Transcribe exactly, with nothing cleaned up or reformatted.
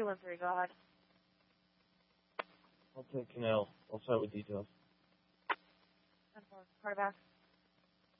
two one three, go ahead. I'll take Canal. I'll start with details. ten four, quarterback.